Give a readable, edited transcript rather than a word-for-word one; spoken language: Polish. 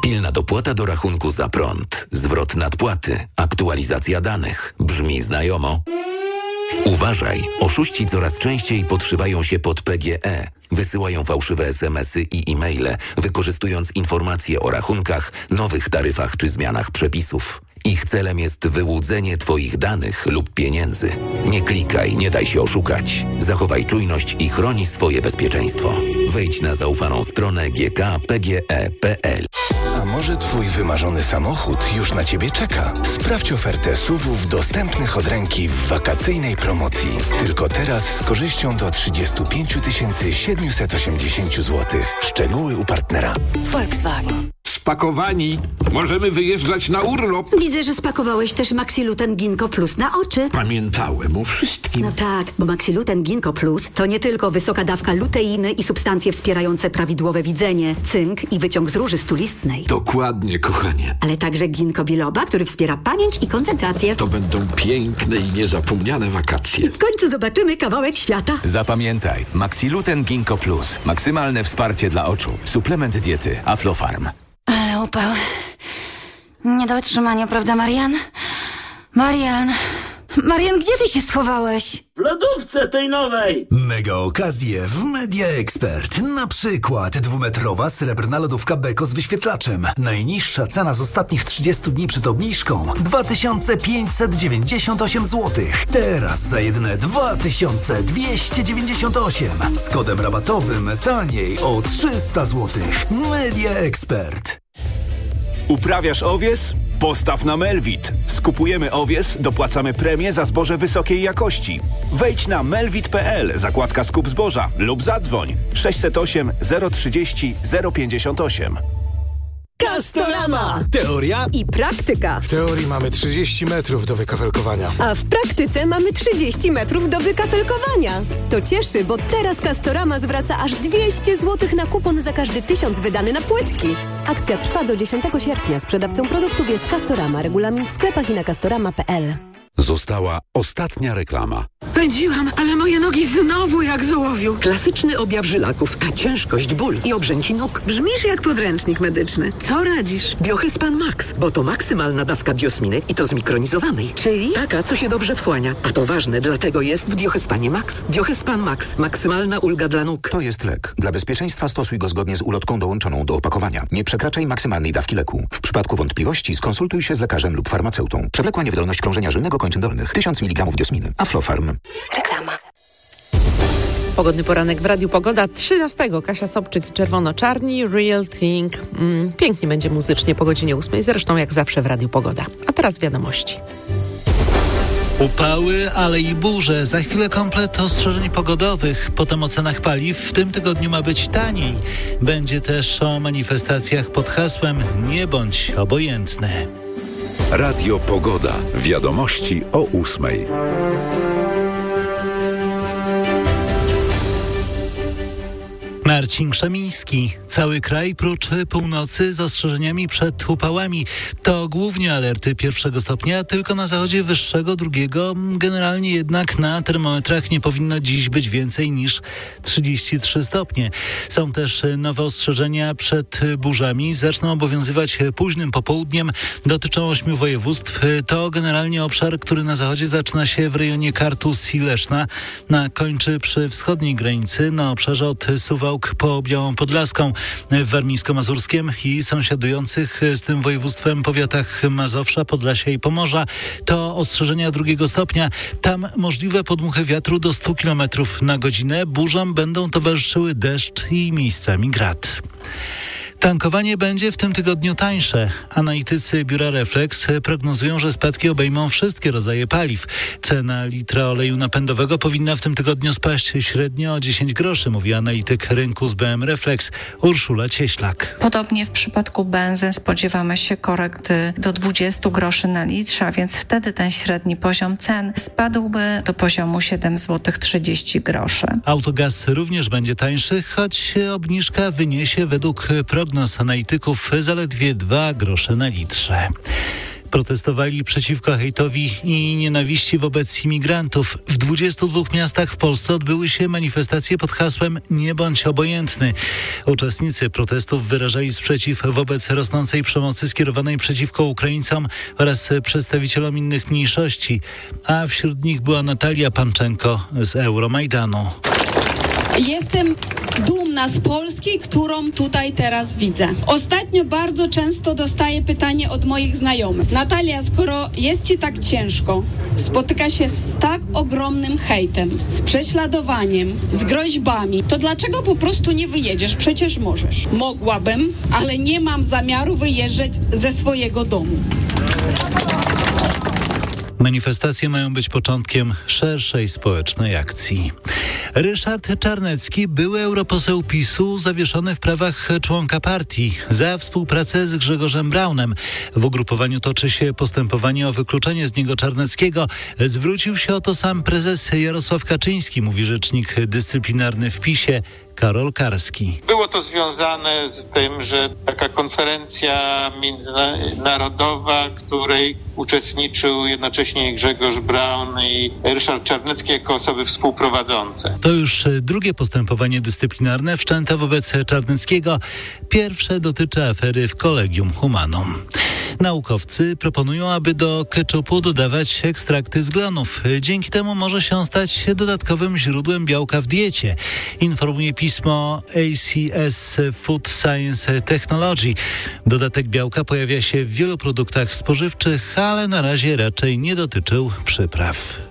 Pilna dopłata do rachunku za prąd, zwrot nadpłaty, aktualizacja danych. Brzmi znajomo? Uważaj, oszuści coraz częściej podszywają się pod PGE. Wysyłają fałszywe SMS-y i e-maile, wykorzystując informacje o rachunkach, nowych taryfach czy zmianach przepisów. Ich celem jest wyłudzenie Twoich danych lub pieniędzy. Nie klikaj, nie daj się oszukać. Zachowaj czujność i chroni swoje bezpieczeństwo. Wejdź na zaufaną stronę gkpge.pl. A może Twój wymarzony samochód już na Ciebie czeka? Sprawdź ofertę SUV-ów dostępnych od ręki w wakacyjnej promocji. Tylko teraz z korzyścią do 35 780 zł. Szczegóły u partnera. Volkswagen. Spakowani. Możemy wyjeżdżać na urlop. Widzę, że spakowałeś też Maxiluten Ginkgo Plus na oczy. Pamiętałem o wszystkim. No tak, bo Maxiluten Ginkgo Plus to nie tylko wysoka dawka luteiny i substancje wspierające prawidłowe widzenie, cynk i wyciąg z róży stulistnej. Dokładnie, kochanie. Ale także ginkgo biloba, który wspiera pamięć i koncentrację. To będą piękne i niezapomniane wakacje. W końcu zobaczymy kawałek świata. Zapamiętaj, Maxiluten Ginkgo Plus. Maksymalne wsparcie dla oczu. Suplement diety Aflofarm. Ale upał. Nie do utrzymania, prawda, Marian? Marian, gdzie ty się schowałeś? W lodówce tej nowej! Mega okazje w Media Expert. Na przykład 2-metrowa srebrna lodówka Beko z wyświetlaczem. Najniższa cena z ostatnich 30 dni przed obniżką 2598 zł. Teraz za jedyne 2298. Z kodem rabatowym taniej o 300 zł. Media Expert. Uprawiasz owies? Postaw na Melvit. Skupujemy owies, dopłacamy premię za zboże wysokiej jakości. Wejdź na melvit.pl, zakładka skup zboża lub zadzwoń 608 030 058. Castorama! Teoria i praktyka. W teorii mamy 30 metrów do wykafelkowania. A w praktyce mamy 30 metrów do wykafelkowania. To cieszy, bo teraz Castorama zwraca aż 200 zł na kupon za każdy 1000 wydany na płytki. Akcja trwa do 10 sierpnia. Sprzedawcą produktów jest Castorama. Regulamin w sklepach i na castorama.pl. Została ostatnia reklama. Pędziłam, ale moje nogi znowu jak z ołowiu. Klasyczny objaw żylaków, a ciężkość, ból i obrzęki nóg. Brzmisz jak podręcznik medyczny. Co radzisz? Biohyspan Max, bo to maksymalna dawka biosminy i to zmikronizowanej. Czyli? Taka, co się dobrze wchłania. A to ważne, dlatego jest w Biohyspanie Max. Biohyspan Max. Maksymalna ulga dla nóg. To jest lek. Dla bezpieczeństwa stosuj go zgodnie z ulotką dołączoną do opakowania. Nie przekraczaj maksymalnej dawki leku. W przypadku wątpliwości skonsultuj się z lekarzem lub farmaceutą. Przewlekła niewydolność krążenia żylnego kończyn dolnych. 1000 mg diosminy. Aflofarm. Reklama. Pogodny poranek w Radiu Pogoda. 13. Kasia Sobczyk i Czerwono-Czarni. Real Thing. Pięknie będzie muzycznie po godzinie 8. Zresztą jak zawsze w Radiu Pogoda. A teraz wiadomości. Upały, ale i burze. Za chwilę komplet ostrzeżeń pogodowych. Potem o cenach paliw. W tym tygodniu ma być taniej. Będzie też o manifestacjach pod hasłem Nie bądź obojętny. Radio Pogoda. Wiadomości o 8. Marcin Krzemiński. Cały kraj prócz północy z ostrzeżeniami przed upałami. To głównie alerty 1 stopnia, tylko na zachodzie wyższego, 2. Generalnie jednak na termometrach nie powinno dziś być więcej niż 33 stopnie. Są też nowe ostrzeżenia przed burzami. Zaczną obowiązywać późnym popołudniem. Dotyczą 8 województw. To generalnie obszar, który na zachodzie zaczyna się w rejonie Kartus i Leszna. Kończy przy wschodniej granicy na obszarze od Suwałk po Białą Podlaską, w Warmińsko-Mazurskiem i sąsiadujących z tym województwem powiatach Mazowsza, Podlasia i Pomorza. To ostrzeżenia 2 stopnia. Tam możliwe podmuchy wiatru do 100 km na godzinę. Burzom będą towarzyszyły deszcz i miejscami grad. Tankowanie będzie w tym tygodniu tańsze. Analitycy biura Reflex prognozują, że spadki obejmą wszystkie rodzaje paliw. Cena litra oleju napędowego powinna w tym tygodniu spaść średnio o 10 groszy, mówi analityk rynku z BM Reflex Urszula Cieślak. Podobnie w przypadku benzyn spodziewamy się korekty do 20 groszy na litrze, a więc wtedy ten średni poziom cen spadłby do poziomu 7,30 zł. Autogaz również będzie tańszy, choć obniżka wyniesie według prognoz analityków zaledwie 2 grosze na litrze. Protestowali przeciwko hejtowi i nienawiści wobec imigrantów. W 22 miastach w Polsce odbyły się manifestacje pod hasłem „Nie bądź obojętny”. Uczestnicy protestów wyrażali sprzeciw wobec rosnącej przemocy skierowanej przeciwko Ukraińcom oraz przedstawicielom innych mniejszości, a wśród nich była Natalia Panczenko z Euromajdanu. Jestem dumna z Polski, którą tutaj teraz widzę. Ostatnio bardzo często dostaję pytanie od moich znajomych. Natalia, skoro jest ci tak ciężko, spotyka się z tak ogromnym hejtem, z prześladowaniem, z groźbami, to dlaczego po prostu nie wyjedziesz? Przecież możesz. Mogłabym, ale nie mam zamiaru wyjeżdżać ze swojego domu. Manifestacje mają być początkiem szerszej społecznej akcji. Ryszard Czarnecki, były europoseł PiS-u, zawieszony w prawach członka partii za współpracę z Grzegorzem Braunem. W ugrupowaniu toczy się postępowanie o wykluczenie z niego Czarneckiego. Zwrócił się o to sam prezes Jarosław Kaczyński, mówi rzecznik dyscyplinarny w PiS-ie Karol Karski. Było to związane z tym, że taka konferencja międzynarodowa, której uczestniczył jednocześnie Grzegorz Braun i Ryszard Czarnecki jako osoby współprowadzące. To już drugie postępowanie dyscyplinarne wszczęte wobec Czarneckiego. Pierwsze dotyczy afery w Collegium Humanum. Naukowcy proponują, aby do ketchupu dodawać ekstrakty z glonów. Dzięki temu może się on stać dodatkowym źródłem białka w diecie, informuje pismo ACS Food Science Technology. Dodatek białka pojawia się w wielu produktach spożywczych, ale na razie raczej nie dotyczył przypraw.